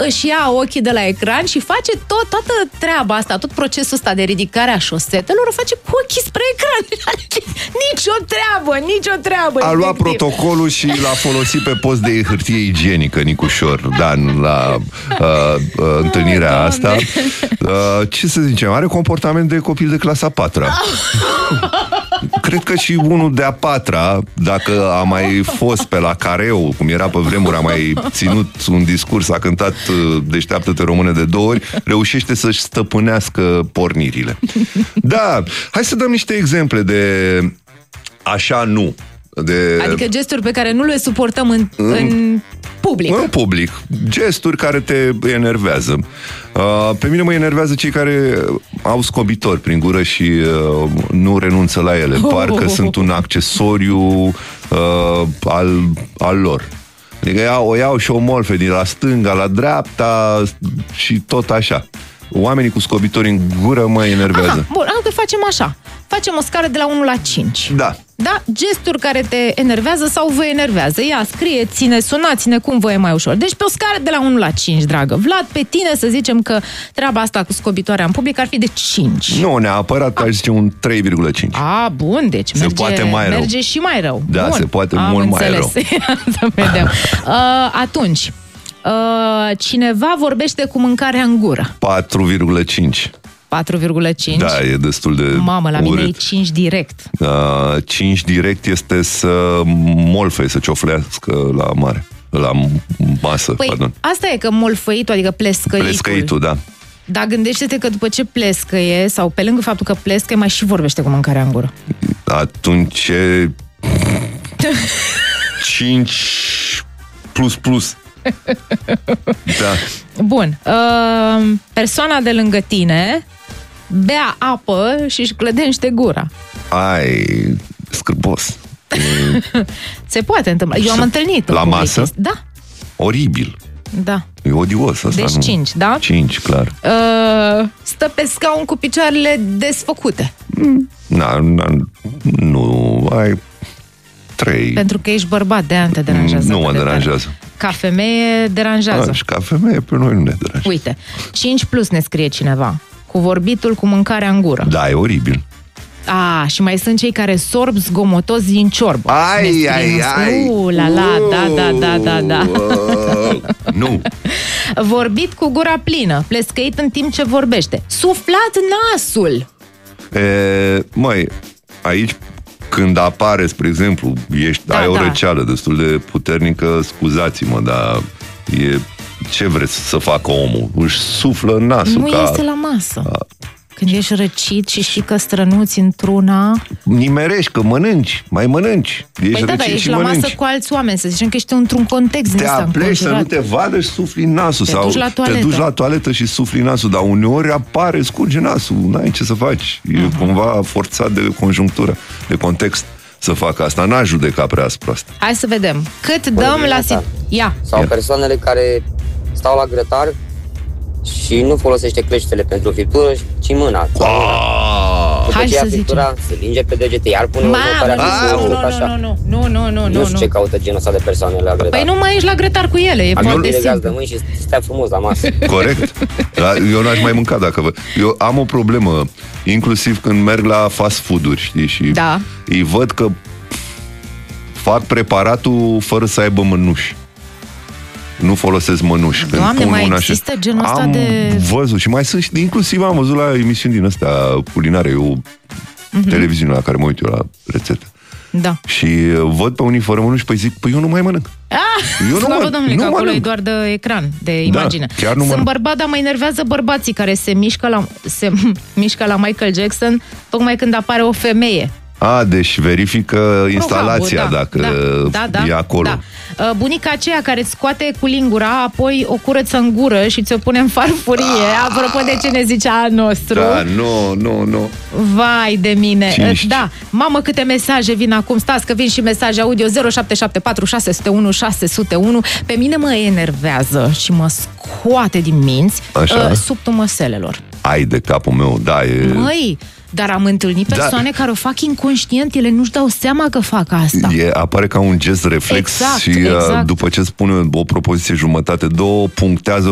își ia ochii de la ecran și face toată treaba asta, tot procesul ăsta de ridicare a șosetelor, o face cu ochii spre ecran. Nicio treabă. A luat protocolul și l-a folosit pe post de hârtie igienică, Nicușor Dan, la întâlnirea asta. Ce să zicem, are comportament de copil de clasa 4-a. Cred că și unul de-a 4-a, dacă a mai fost pe la careu, cum era pe vremuri, a mai ținut un discurs, a cântat Deșteaptă-te române de 2 ori, reușește să-și stăpânească pornirile. Da, hai să dăm niște exemple de așa nu. Adică gesturi pe care nu le suportăm în public. În public. Gesturi care te enervează. Pe mine mă enervează cei care au scobitori prin gură și nu renunță la ele. Parcă sunt un accesoriu al lor. Adică o iau și o molfe din la stânga la dreapta și tot așa. Oamenii cu scobitori în gură mă enervează. Bun, că facem așa. Facem o scară de la 1 la 5. Da. Da? Gesturi care te enervează sau vă enervează. Ia, scrieți-ne, sunați-ne cum vă e mai ușor. Deci pe o scară de la 1 la 5, dragă Vlad, pe tine să zicem că treaba asta cu scobitoarea în public ar fi de 5. Nu, neapărat, aș zice un 3,5. Bun, deci merge și mai rău. Da, bun, se poate mult mai rău. Să vedem. Atunci, cineva vorbește cu mâncarea în gură. 4,5. 4,5? Da, e destul de Mamă, la urât. mine e 5 direct. 5 direct este să molfe, să cioflească la mare. La masă, pardon. Asta e că molfăitul, adică plescăitul. Plescăitul, da. Dar gândește-te că după ce plescăie, sau pe lângă faptul că plescăie, mai și vorbește cu mâncarea în gură. Atunci 5 plus. Da. Bun. Persoana de lângă tine bea apă și își clădește gura. Scârbos. Se poate întâmpla. Eu am întâlnit la masă? Da. Oribil. Da. E odios asta. Deci 5, da? 5, clar. Stă pe scaun cu picioarele desfăcute. Nu, ai 3. Pentru că ești bărbat, de-aia te deranjează. Nu mă deranjează. Ca femeie deranjează. Și ca femeie pe noi nu ne deranjează. Uite, 5 plus ne scrie cineva. Cu vorbitul cu mâncarea în gură. Da, e oribil. Și mai sunt cei care sorb zgomotos din ciorbă. Ai. Da. Nu. Vorbit cu gura plină, plescăit în timp ce vorbește. Suflat nasul. Aici când apare, spre exemplu, ai o răceală destul de puternică, scuzați-mă, dar ce vreți să facă omul? Își suflă nasul. Nu este la masă. Când ești răcit și știi că strănuți într-una... Nimerești, că mănânci, mai mănânci. Ești la masă cu alți oameni, să zicem că ești într-un context din ăsta înconjurat. Te apleci să nu te vadă și sufli nasul. Te duci la toaletă și sufli nasul, dar uneori apare, scurge nasul, n-ai ce să faci. E cumva forțat de conjunctură, de context să facă asta. N-a judecat prea aspru asta. Hai să vedem. Cât dăm la... Sau persoanele care stau la grătar și nu folosește cleștele pentru friptură, ci mâna. După ce ia friptura, se linge pe degete, iar pune Nu știu ce caută genul ăsta de persoane la grătar. Păi nu mai ești la grătar cu ele, e foarte simplu. De mâini și stea frumos la masă. Corect. Eu n-aș mai mânca dacă vă... Eu am o problemă, inclusiv când merg la fast food-uri, știi, și îi văd că fac preparatul fără să aibă mănuși. Nu folosesc mănuși. Doamne, mai există genul ăsta de... Am văzut și mai sunt, inclusiv am văzut la emisiuni din astea culinare, televiziune la care mă uit eu la rețete. Da. Și văd pe unii fără mănuși, păi zic, eu nu mai mănânc. Eu nu mănânc, că acolo e doar de ecran, de imagine. Sunt bărbat, dar mă enervează bărbații care se mișcă la Michael Jackson tocmai când apare o femeie. Deci verifică instalația dacă e acolo. Da. Bunica aceea care îți scoate cu lingura, apoi o curăță în gură și ți-o pune în farfurie. Apropo de ce ne zicea al nostru. Nu. Vai de mine. Ciniști. Da, mamă, câte mesaje vin acum. Stați că vin și mesaje audio 0774 601 601. Pe mine mă enervează și mă scoate din minți subtul măselelor. Ai de capul meu, Măi, dar am întâlnit persoane care o fac inconștient, ele nu-și dau seama că fac asta. Apare ca un gest reflex și după ce spune o propoziție jumătate, două, punctează